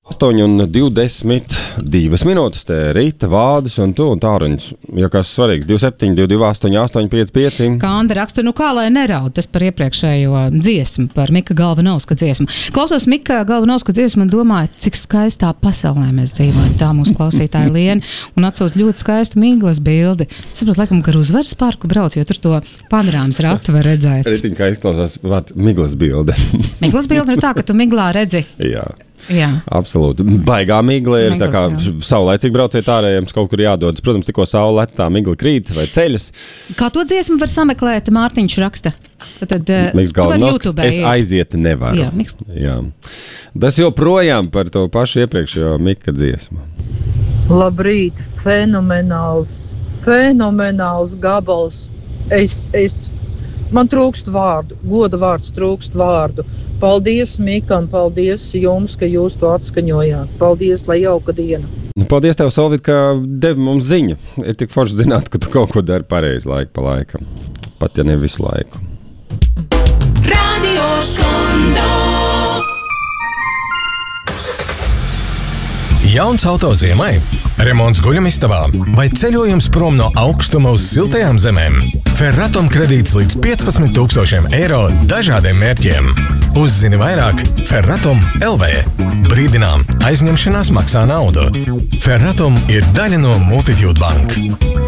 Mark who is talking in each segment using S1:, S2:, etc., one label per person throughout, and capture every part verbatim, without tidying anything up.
S1: astoņi un divdesmit divas minūtes, te Rīta, Vādis un tu un Tāruņš. Ja kas svarīgs, divi septiņi, divi divi astoņi, astoņi pieci pieci.
S2: Kānda raksta, nu kā lai neraud, tas par iepriekšējo dziesmu, par Mika Galvanovska dziesmu. Klausos Mika Galvanovska dziesmu un domāju, cik skaistā pasaulē mēs dzīvojam. Tā mūsu klausītāja Liena un atsūt ļoti skaistu miglas bildi. Saprot, laikam gar Uzvaras parku brauc, jo tur to panorāmas ratu var redzēt.
S1: Ritiņ, kā izklausās vārds miglas bilde.
S2: Miglas bilde ir tā, ka tu miglā redzi.
S1: Jā.
S2: Jā.
S1: Absolūti. Baigā migla ir,
S2: Migla,
S1: tā kā
S2: jā.
S1: saulaicīgi brauciet ārējiem, kaut kur jādodas. Protams, tikko saule lec, tā migla krīt vai ceļas.
S2: Kā to dziesmu var sameklēt, Mārtiņš raksta? Tad,
S1: Miks Galvanovskis, es aiziet nevaru.
S2: Jā, Miks.
S1: Jā. Tas joprojām par to pašu iepriekšējo Mika dziesmu.
S3: Labrīt, fenomenāls, fenomenāls gabals. Es, es, man trūkst vārdu, goda vārds trūkst vārdu. Paldies Mikam, paldies jums, ka jūs to atskaņojāt. Paldies, lai jauka diena.
S1: Nu, paldies tev, Solvit, ka devi mums ziņu. Ir tik forši zināt, ka tu kaut ko dari pareizi laiku pa laikam. Pat ja ne visu laiku.
S4: Radio Skondo.
S5: Jauns auto ziemai, remonts guļamistabā vai ceļojums prom no augstuma uz siltajām zemēm. Ferratom kredīts līdz piecpadsmit tūkstošiem eiro dažādiem mērķiem. Uzzini vairāk Ferratom L V. Brīdinām, aizņemšanās maksā naudu. Ferratom ir daļa no Multitude Bank.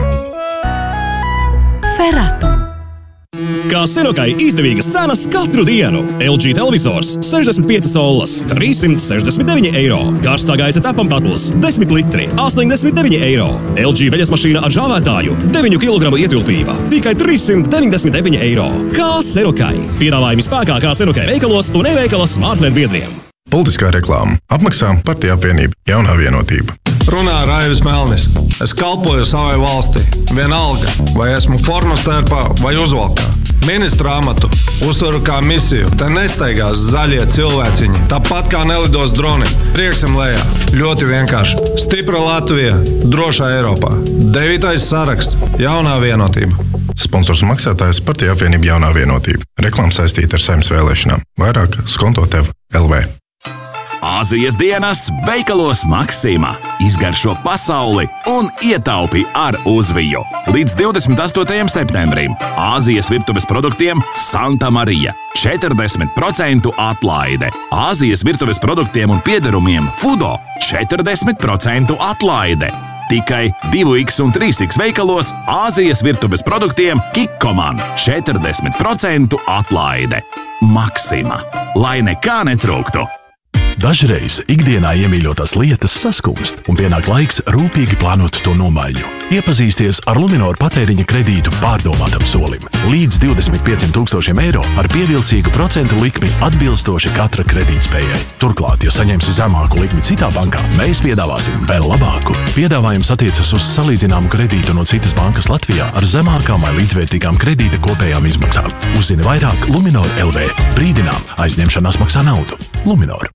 S4: Ferratom.
S6: Kā Senokai izdevīgas cenas katru dienu. L G televizors sešdesmit pieci collas, trīssimt sešdesmit deviņi eiro. Karstā gaisa cepamkatls desmit litri, astoņdesmit deviņi eiro. L G veļas mašīna ar žāvētāju deviņu kilogramu ietilpība, tikai trīssimt deviņdesmit deviņi eiro. Kā Senokai. Piedāvājumi spēkā kā Senokai veikalos un e-veikalas smartnet biedriem.
S5: Politiskā reklāma. Apmaksā Partija apvienība Jaunā vienotība.
S7: Runā Raivis Melnis. Es kalpoju savai valstī. Vienalga, vai esmu formas tērpā vai uzvalkā. Ministra amatu uzturu kā misiju. Te nesteigās zaļie cilvēciņi. Tāpat kā nelidos droni. Prieksim lejā. Ļoti vienkārši. Stipra Latvija. Drošā Eiropā. Devītais saraksts. Jaunā vienotība.
S5: Sponsors un maksātājs Partija apvienība Jaunā vienotība. Reklāma saistīta ar Saeimas vēlēšanām. Vairāk Skonto tev L V.
S8: Āzijas dienas veikalos Maksima. Izgaršo pasauli un ietaupi ar Uzviju. Līdz divdesmit astotajam septembrim Āzijas virtuves produktiem Santa Marija. četrdesmit procentu atlaide. Āzijas virtuves produktiem un piederumiem Fudo četrdesmit procentu atlaide. Tikai divi X un trīs X veikalos Āzijas virtuves produktiem Kikkoman četrdesmit procentu atlaide. Maksima. Lai nekā netrūktu.
S9: Dažreiz ikdienā iemīļotās lietas saskumst, un pienāk laiks rūpīgi plānot to nomaiņu. Iepazīsties ar Luminoru patēriņa kredītu pārdomātam solim. Līdz divdesmit pieciem tūkstošiem eiro ar pievilcīgu procentu likmi atbilstoši katra kredītspējai. Turklāt, ja saņemsi zemāku likmi citā bankā, mēs piedāvāsim vēl labāku. Piedāvājums attiecas uz salīdzināmu kredītu no citas bankas Latvijā ar zemākām vai līdzvērtīgām kredīta kopējām izmaksām. Uzzini vairāk Luminor L V. Brīdinām, aizņemšanās maksā naudu. Luminor.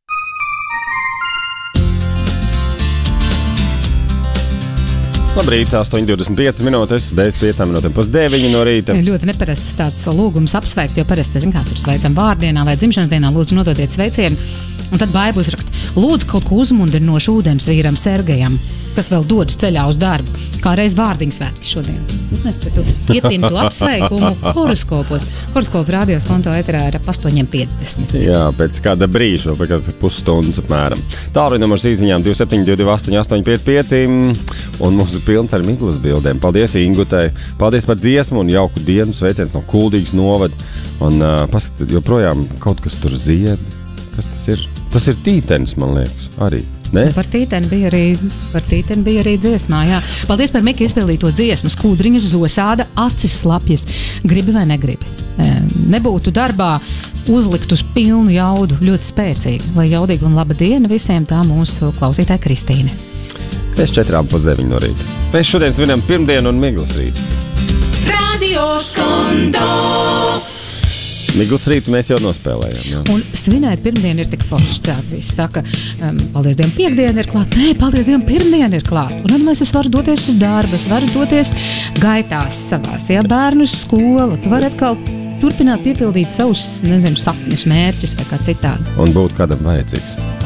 S1: Labrīt, astoņi divdesmit piecas minūtes, bez piecām minūtēm pus deviņi no rīta.
S2: Ļoti neparasts tāds lūgums apsveikt, jo parasti, zin kā, tur sveicam vārdienā vai dzimšanas dienā, lūdzu nododiet sveicienu. Un tad Baiba uzraksta, lūdzu kaut ko uzmundrinošu ūdens vīram Sergejam, kas vēl dodas ceļā uz darbu, kā reiz vārdiņu svētki šodien. Es tu iepinu to apsveikumu horoskopos. Horoskopu radio Skonto eterā ir ap astoņi piecdesmit.
S1: Jā, pēc kāda brīža, vēl pēc kādas pusstundas apmēram. Tālruņa numurs īziņām divi septiņi, divi divi astoņi, astoņi pieci pieci. Un mums ir pilns ar miglas bildēm. Paldies Ingutai, paldies par dziesmu un jauku dienu, sveiciens no Kuldīgas novada. Un uh, paskat, joprojām kaut kas tur zied. Kas tas ir? Tas ir tītenis, man liekas, arī. Ne?
S2: Par tīteni bija arī, par tīteni bija arī dziesmā, jā. Paldies par Mika izpildīto dziesmu. Skūdriņas, zosāda, acis slapjas. Gribi vai negribi? Nebūtu darbā uzlikt uz pilnu jaudu, ļoti spēcīgi. Lai jaudīgi un laba diena visiem, tā mūsu klausītāja Kristīne.
S1: Pēc četrām pus deviņi no rīta. Mēs šodien svinam pirmdienu un miglas rītu.
S4: Radio Skondo.
S1: Miglas rītu mēs jau nospēlējām. Jā.
S2: Un svinēt pirmdienu ir tik forši cēt. Visi saka, um, paldies Dievam, piekdiena ir klāt. Nē, paldies Dievam, pirmdiena ir klāt. Un tad mēs es varu doties uz darbu, es varu doties gaitās savās, ja bērnu uz skolu. Tu vari atkal turpināt piepildīt savus, nezinu, sapņus, mērķus vai kā citādi.
S1: Un būt kādam vajadzīgs.